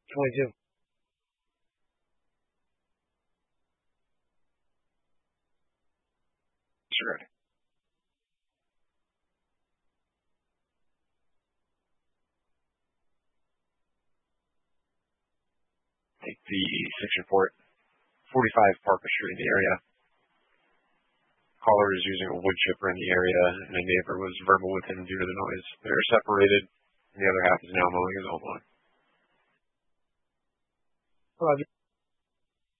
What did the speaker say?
22. Sure. Take the 6 report. 45 Parker Street in the area. Caller is using a wood chipper in the area, and a neighbor was verbal with him due to the noise. They are separated, and the other half is now mowing his own lawn. Roger.